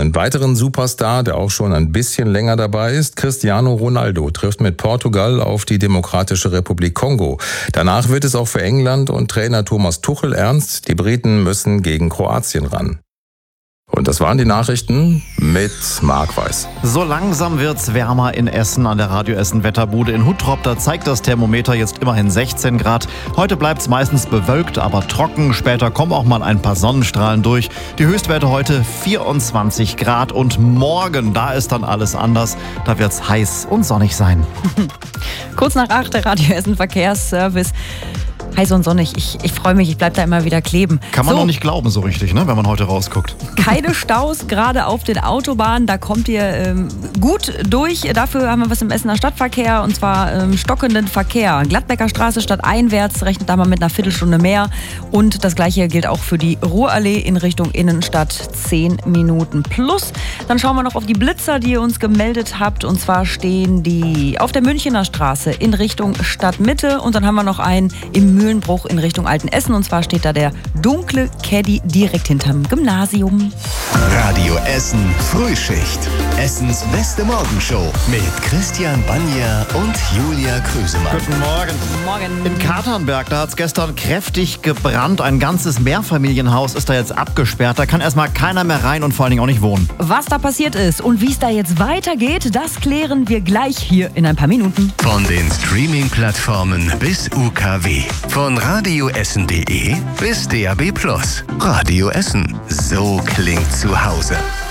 Einen weiteren Superstar, der auch schon ein bisschen länger dabei ist, Cristiano Ronaldo, trifft mit Portugal auf die Demokratische Republik Kongo. Danach wird es auch für England und Trainer Thomas Tuchel ernst. Die Briten müssen gegen Kroatien ran. Und das waren die Nachrichten mit Marc Weiß. So langsam wird's wärmer in Essen an der Radio Essen Wetterbude in Huttrop. Da zeigt das Thermometer jetzt immerhin 16 Grad. Heute bleibt's meistens bewölkt, aber trocken. Später kommen auch mal ein paar Sonnenstrahlen durch. Die Höchstwerte heute 24 Grad und morgen, da ist dann alles anders. Da wird's heiß und sonnig sein. Kurz nach 8 der Radio Essen Verkehrsservice. Heiß und sonnig. Ich freue mich, ich bleibe da immer wieder kleben. Kann man noch nicht glauben so richtig, ne, wenn man heute rausguckt. Keine Staus, gerade auf den Autobahnen. Da kommt ihr gut durch. Dafür haben wir was im Essener Stadtverkehr, und zwar stockenden Verkehr. Gladbecker Straße stadteinwärts rechnet da mal mit einer Viertelstunde mehr. Und das Gleiche gilt auch für die Ruhrallee in Richtung Innenstadt. 10 Minuten plus. Dann schauen wir noch auf die Blitzer, die ihr uns gemeldet habt. Und zwar stehen die auf der Münchener Straße in Richtung Stadtmitte. Und dann haben wir noch einen im Mühlenbruch in Richtung Altenessen. Und zwar steht da der dunkle Caddy direkt hinterm Gymnasium. Radio Essen Frühschicht. Essens beste Morgenshow mit Christian Banja und Julia Krüsemann. Guten Morgen. Morgen. In Katernberg, da hat es gestern kräftig gebrannt. Ein ganzes Mehrfamilienhaus ist da jetzt abgesperrt. Da kann erstmal keiner mehr rein und vor allen Dingen auch nicht wohnen. Was da passiert ist und wie es da jetzt weitergeht, das klären wir gleich hier in ein paar Minuten. Von den Streaming-Plattformen bis UKW. Von radioessen.de bis DAB+. Radio Essen. So klingt zu Hause.